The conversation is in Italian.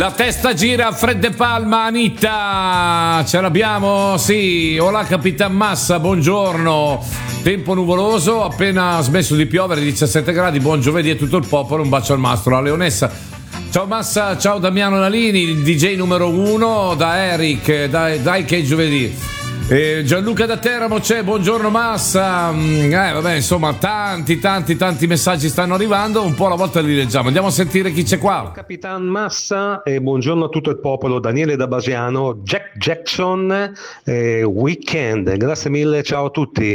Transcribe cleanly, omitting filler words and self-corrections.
La testa gira, Fred De Palma, Anitta, ce l'abbiamo? Sì, hola Capitan Massa, buongiorno. Tempo nuvoloso, appena smesso di piovere, 17 gradi, buon giovedì a tutto il popolo, un bacio al mastro, la leonessa. Ciao Massa, ciao Damiano Nalini, il DJ numero 1, da Eric, dai che è giovedì. Gianluca da Teramo c'è, buongiorno Massa. Vabbè, insomma, tanti messaggi stanno arrivando, un po' alla volta li leggiamo. Andiamo a sentire chi c'è qua. Capitan Massa e buongiorno a tutto il popolo. Daniele da Basiano, Jack Jackson, Weekend. Grazie mille, ciao a tutti.